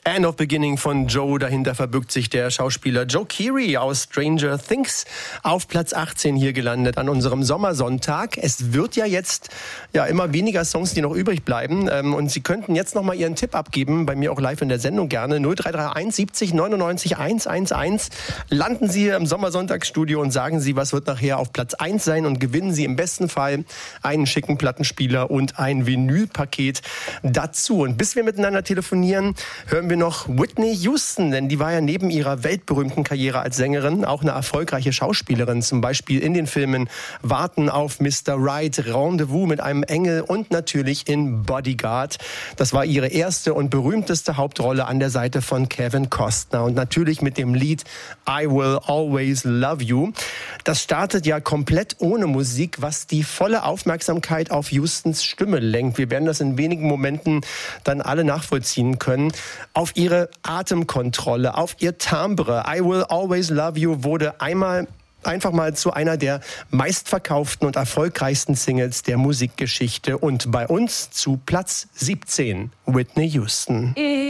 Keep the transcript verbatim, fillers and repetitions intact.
End of Beginning von Joe. Dahinter verbirgt sich der Schauspieler Joe Keery aus Stranger Things. Auf Platz achtzehn hier gelandet an unserem Sommersonntag. Es wird ja jetzt ja immer weniger Songs, die noch übrig bleiben. Ähm, und Sie könnten jetzt noch mal Ihren Tipp abgeben, bei mir auch live in der Sendung gerne. null drei drei eins siebzig neunundneunzig hundertelf. Landen Sie hier im Sommersonntagsstudio und sagen Sie, was wird nachher auf Platz eins sein, und gewinnen Sie im besten Fall einen schicken Plattenspieler und ein Vinylpaket dazu. Und bis wir miteinander telefonieren, hören wir noch Whitney Houston, denn die war ja neben ihrer weltberühmten Karriere als Sängerin auch eine erfolgreiche Schauspielerin, zum Beispiel in den Filmen Warten auf Mister Right, Rendezvous mit einem Engel und natürlich in Bodyguard. Das war ihre erste und berühmteste Hauptrolle an der Seite von Kevin Costner, und natürlich mit dem Lied I Will Always Love You. Das startet ja komplett ohne Musik, was die volle Aufmerksamkeit auf Houstons Stimme lenkt. Wir werden das in wenigen Momenten dann alle nachvollziehen können. Auf ihre Atemkontrolle, auf ihr Timbre. I Will Always Love You wurde einmal einfach mal zu einer der meistverkauften und erfolgreichsten Singles der Musikgeschichte. Und bei uns zu Platz siebzehn, Whitney Houston.